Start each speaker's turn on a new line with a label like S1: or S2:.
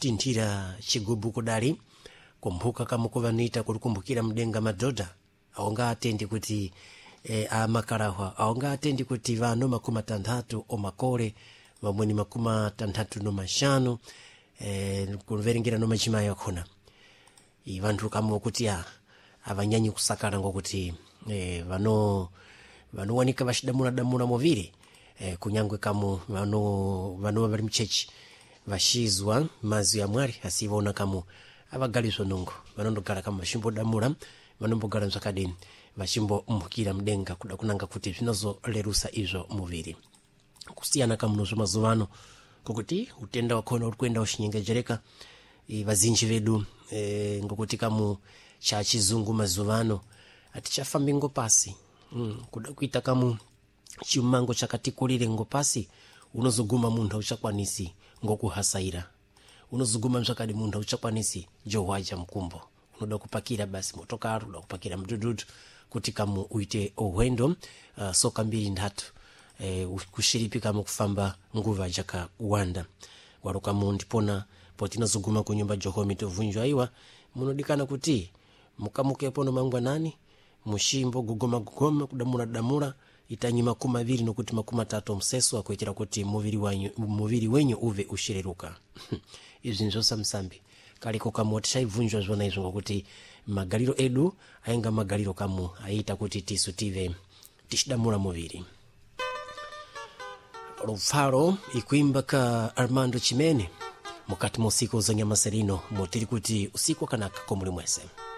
S1: kutinthira chigubu kudali kumbuka kamukuvanita kulikumbukira mdenga madoda aonga atendi kuti amakarahwa aonga atendi kuti vano makuma tanthatu omakole vamweni makuma tanthatu no mashanu kuverengira no machima yakhona ivantu kamo kuti avanyanyi kusakala ngokuti vano wanika vashidamula moviri kunyangwe kamo vano vari mchechi vashizwa mazi ya mwari asivona kamo avagaliswa nungo vanondogala kama vashimbo damula vanombogala mzakadini vashimbo mukira mdenga kuda kunanga kuti zvinozolerusa izvo muviri kusiyana kamunozo mazuvano kokuti utenda wakhona uri kuenda ushinyengejereka vazinji vedu ngokuti kamu cha chizungu mazuvano atichafambi ngopasi kuda kuita kamu chimango chakatikulire ngopasi unozoguma munthu uchakwanisi ngokuhasaira unozoguma mzakadi munthu uchakwanisi johwaja mkumbo unoda kupakira basi motokari unoda kupakira mdududu kuti kamu uite ohwendo soka mbiri ndatu kushiripika mukufamba nguva jakawanda waruka mu ndipona potinazoguma kunyumba johomi tovunjwa iwa munodikana kuti mukamukepo no mangwanani mushimbo gugoma kudamura itanyi makumi aviri nokuti makumi atatu mseso akuitira kuti muviri wenyu uve ushireruka izvi nzosa msambi kaliko kamu tishaivunjwa zvona izvo ngokuti magaliro edu ainga magaliro kamu aita kuti tisu tive tishidamura muviri. Rufaro ikuimba ka Armando Chimene mukati musiku za Nyamaserino motiri kuti usiku kanaka komuli mwese.